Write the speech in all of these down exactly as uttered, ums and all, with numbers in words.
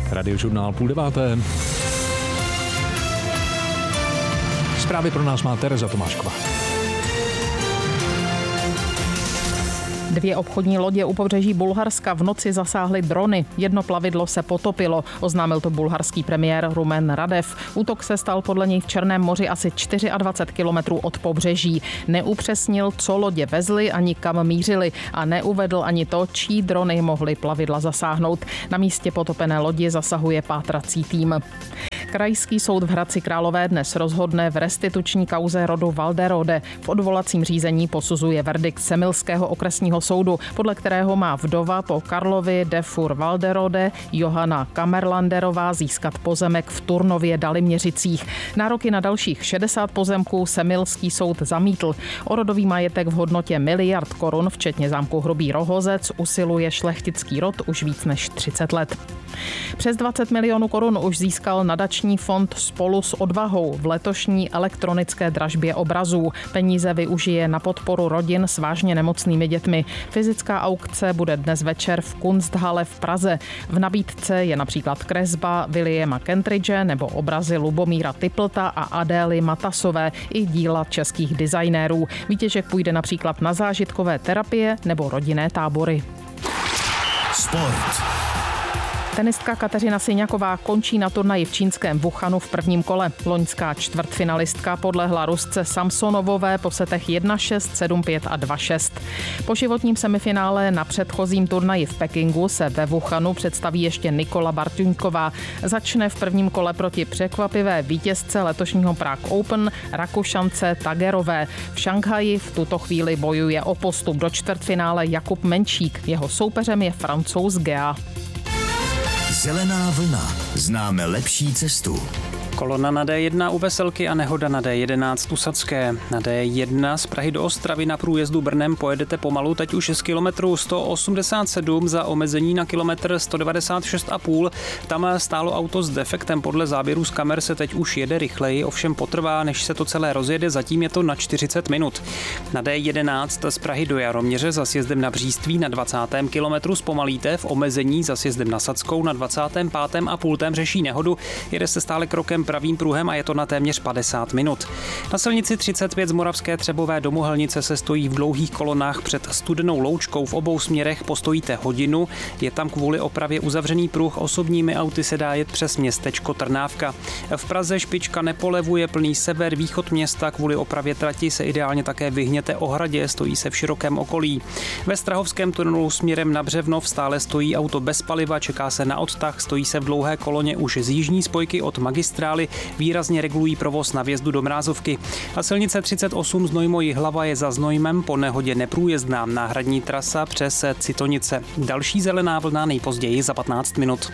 Radiožurnál půl deváté. Zprávy pro nás má Tereza Tomášková. Dvě obchodní lodě u pobřeží Bulharska v noci zasáhly drony. Jedno plavidlo se potopilo, oznámil to bulharský premiér Rumen Radev. Útok se stal podle něj v Černém moři asi dvacet čtyři kilometrů od pobřeží. Neupřesnil, co lodě vezly ani kam mířily a neuvedl ani to, čí drony mohly plavidla zasáhnout. Na místě potopené lodi zasahuje pátrací tým. Krajský soud v Hradci Králové dnes rozhodne v restituční kauze rodu Walderode. V odvolacím řízení posuzuje verdikt Semilského okresního soudu, podle kterého má vdova po Karlovi de Fur Walderode Johana Kamerlanderová získat pozemek v Turnově Daliměřicích. Nároky na dalších šedesát pozemků Semilský soud zamítl. O rodový majetek v hodnotě miliard korun, včetně zámku Hrubý Rohozec, usiluje šlechtický rod už víc než třicet let. Přes dvacet milionů korun už získal nadační fond Spolu s odvahou v letošní elektronické dražbě obrazů. Peníze využije na podporu rodin s vážně nemocnými dětmi. Fyzická aukce bude dnes večer v Kunsthalle v Praze. V nabídce je například kresba Williama Kentridge nebo obrazy Lubomíra Typlta a Adély Matasové i díla českých designérů. Výtěžek půjde například na zážitkové terapie nebo rodinné tábory. Sport. Tenistka Kateřina Syňaková končí na turnaji v čínském Wuhanu v prvním kole. Loňská čtvrtfinalistka podlehla Rusce Samsonovové po setech jedna šest, sedm pět a dva šest. Po životním semifinále na předchozím turnaji v Pekingu se ve Wuhanu představí ještě Nikola Bartuňková. Začne v prvním kole proti překvapivé vítězce letošního Prague Open Rakušance Tagerové. V Šanghaji v tuto chvíli bojuje o postup do čtvrtfinále Jakub Menčík. Jeho soupeřem je Francouz Gea. Zelená vlna. Známe lepší cestu. Kolona na dé jedna u Veselky a nehoda na dé jedenáct u Sadské. Na dé jedna z Prahy do Ostravy na průjezdu Brnem pojedete pomalu, teď už z kilometru sto osmdesát sedm za omezení na kilometr sto devadesát šest a půl. Tam stálo auto s defektem, podle záběrů z kamer se teď už jede rychleji, ovšem potrvá, než se to celé rozjede, zatím je to na čtyřicet minut. Na dé jedenáct z Prahy do Jaroměře za sjezdem na Bříství na dvacátém kilometru zpomalíte, v omezení za sjezdem na Sadskou na dvacátém pátém a půltém řeší nehodu, jede se stále krokem pravým pruhem a je to na téměř padesát minut. Na silnici třicet pět z Moravské Třebové do Mohelnice se stojí v dlouhých kolonách před Studenou Loučkou. V obou směrech postojíte hodinu, je tam kvůli opravě uzavřený pruh, osobními auty se dá jet přes městečko Trnávka. V Praze špička nepolevuje, plný sever, východ města, kvůli opravě trati se ideálně také vyhněte ohradě, stojí se v širokém okolí. Ve Strahovském tunelu směrem na Břevnov stále stojí auto bez paliva, čeká se na odtah, stojí se v dlouhé koloně už z jižní spojky od magistrály, výrazně regulují provoz na vjezdu do Mrázovky. A silnice třicet osm Znojmo-Jihlava je za Znojmem po nehodě neprůjezdná, náhradní trasa přes Citonice. Další zelená vlna nejpozději za patnáct minut.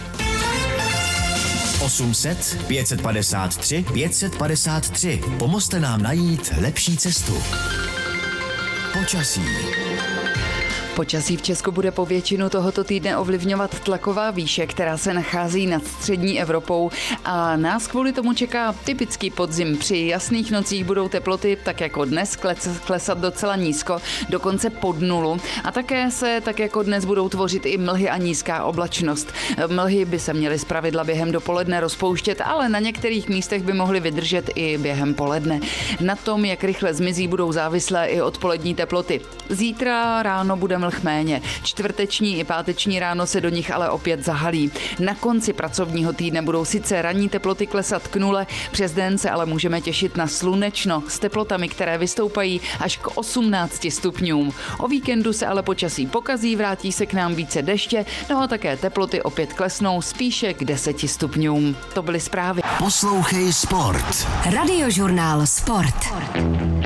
osm set, pět set padesát tři, pět set padesát tři. Pomozte nám najít lepší cestu. Počasí. Počasí v Česku bude po většinu tohoto týdne ovlivňovat tlaková výše, která se nachází nad střední Evropou a nás kvůli tomu čeká typický podzim. Při jasných nocích budou teploty, tak jako dnes, klesat docela nízko, dokonce pod nulu a také se, tak jako dnes, budou tvořit i mlhy a nízká oblačnost. Mlhy by se měly zpravidla během dopoledne rozpouštět, ale na některých místech by mohly vydržet i během poledne. Na tom, jak rychle zmizí, budou závislé i odpolední teploty. Zítra ráno bude mlh méně. Čtvrteční i páteční ráno se do nich ale opět zahalí. Na konci pracovního týdne budou sice ranní teploty klesat k nule, přes den se ale můžeme těšit na slunečno s teplotami, které vystoupají až k osmnácti stupňům. O víkendu se ale počasí pokazí, vrátí se k nám více deště, no a také teploty opět klesnou spíše k deseti stupňům. To byly zprávy. Poslouchej Sport. Radiožurnál Sport.